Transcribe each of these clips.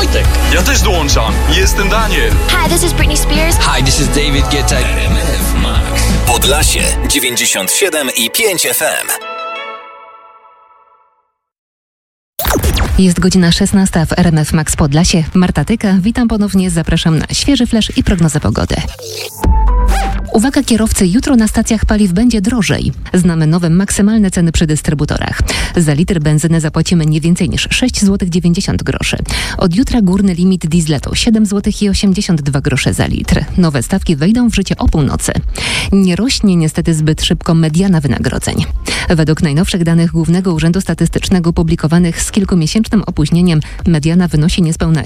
Wojtek. Ja też dołączam. Jestem Daniel. Hi, this is Britney Spears. Hi, this is David Guetta. RMF Max. Podlasie 97,5 FM. Jest godzina 16 w RMF Max Podlasie. Marta Tyka, witam ponownie, zapraszam na świeży flash i prognozę pogody. Uwaga kierowcy, jutro na stacjach paliw będzie drożej. Znamy nowe maksymalne ceny przy dystrybutorach. Za litr benzyny zapłacimy nie więcej niż 6,90 zł. Od jutra górny limit diesla to 7,82 zł za litr. Nowe stawki wejdą w życie o północy. Nie rośnie niestety zbyt szybko mediana wynagrodzeń. Według najnowszych danych Głównego Urzędu Statystycznego publikowanych z kilkumiesięcznym opóźnieniem mediana wynosi niespełna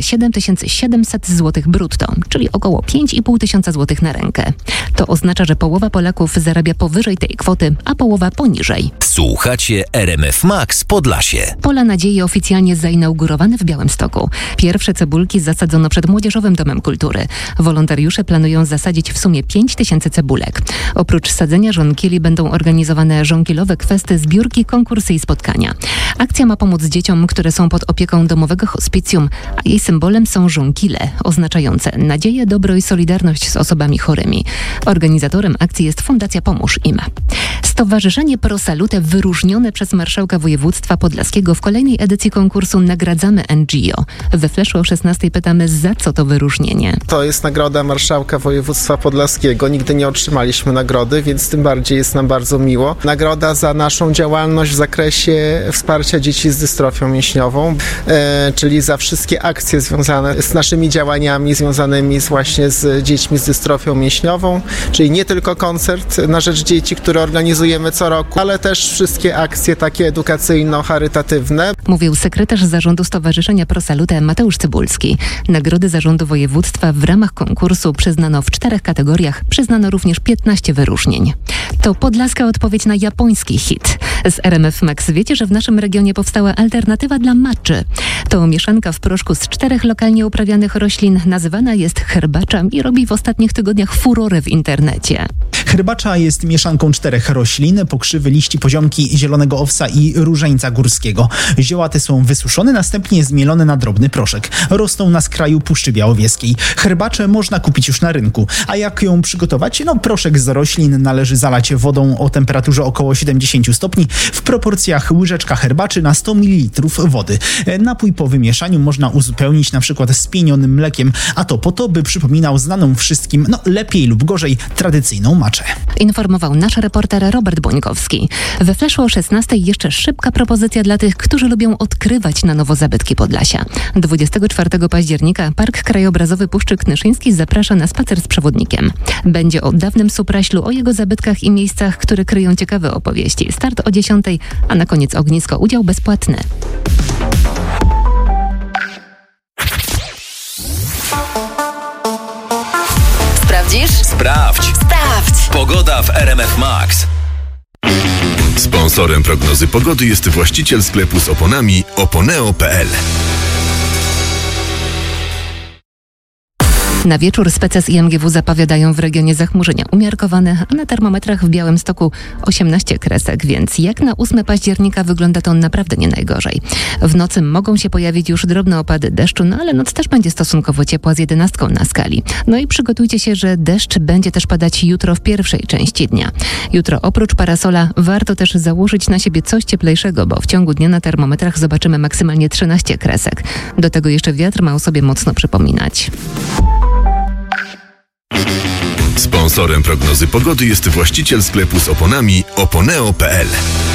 7700 zł brutto, czyli około 5500 zł na rękę. To oznacza, że połowa Polaków zarabia powyżej tej kwoty, a połowa poniżej. Słuchacie RMF Max Podlasie. Pola Nadziei oficjalnie zainaugurowane w Białymstoku. Pierwsze cebulki zasadzono przed Młodzieżowym Domem Kultury. Wolontariusze planują zasadzić w sumie 5000 cebulek. Oprócz sadzenia żonkili będą organizowane żonkilowe kwesty, zbiórki, konkursy i spotkania. Akcja ma pomóc dzieciom, które są pod opieką domowego hospicjum, a jej symbolem są żonkile, oznaczające nadzieję, dobro i solidarność z osobami chorymi. Organizatorem akcji jest Fundacja Pomóż Im. Stowarzyszenie Pro Salute wyróżnione przez marszałka województwa podlaskiego w kolejnej edycji konkursu Nagradzamy NGO. We flashu o 16 pytamy, za co to wyróżnienie. To jest nagroda marszałka województwa podlaskiego. Nigdy nie otrzymaliśmy nagrody, więc tym bardziej jest nam bardzo miło. Nagroda za naszą działalność w zakresie wsparcia dzieci z dystrofią mięśniową, czyli za wszystkie akcje związane z naszymi działaniami związanymi właśnie z dziećmi z dystrofią mięśniową, czyli nie tylko koncert na rzecz dzieci, który organizujemy co roku, ale też wszystkie akcje takie edukacyjno-charytatywne. Mówił sekretarz zarządu Stowarzyszenia Pro Salute Mateusz Cybulski. Nagrody zarządu województwa w ramach konkursu przyznano w 4 kategoriach. Przyznano również 15 wyróżnień. To podlaska odpowiedź na japoński hit. Z RMF Max wiecie, że w naszym regionie powstała alternatywa dla matczy. To mieszanka w proszku z 4 lokalnie uprawianych roślin. Nazywana jest herbacza i robi w ostatnich tygodniach furorę w internecie. Herbacza jest mieszanką 4 roślin, pokrzywy, liści, poziomki, zielonego owsa i różańca górskiego. Zioła te są wysuszone, następnie zmielone na drobny proszek. Rosną na skraju Puszczy Białowieskiej. Herbaczę można kupić już na rynku. A jak ją przygotować? Proszek z roślin należy zalać wodą o temperaturze około 70 stopni w proporcjach łyżeczka herbaczy na 100 ml wody. Napój po wymieszaniu można uzupełnić na przykład spienionym mlekiem, a to po to, by przypominał znaną wszystkim, lepiej lub gorzej, tradycyjną maczę. Informował nasz reporter Robert Bońkowski. We flashu o 16 jeszcze szybka propozycja dla tych, którzy lubią odkrywać na nowo zabytki Podlasia. 24 października Park Krajobrazowy Puszczy Knyszyńskiej zaprasza na spacer z przewodnikiem. Będzie o dawnym Supraślu, o jego zabytkach i miejscach, które kryją ciekawe opowieści. Start o 10, a na koniec ognisko, udział bezpłatny. Sprawdzisz? Sprawdź. Pogoda w RMF Max. Sponsorem prognozy pogody jest właściciel sklepu z oponami oponeo.pl. Na wieczór SPECES i MGW zapowiadają w regionie zachmurzenia umiarkowane, a na termometrach w Białymstoku 18 kresek, więc jak na 8 października wygląda to naprawdę nie najgorzej. W nocy mogą się pojawić już drobne opady deszczu, ale noc też będzie stosunkowo ciepła z 11 na skali. I przygotujcie się, że deszcz będzie też padać jutro w pierwszej części dnia. Jutro oprócz parasola warto też założyć na siebie coś cieplejszego, bo w ciągu dnia na termometrach zobaczymy maksymalnie 13 kresek. Do tego jeszcze wiatr ma o sobie mocno przypominać. Sponsorem prognozy pogody jest właściciel sklepu z oponami oponeo.pl.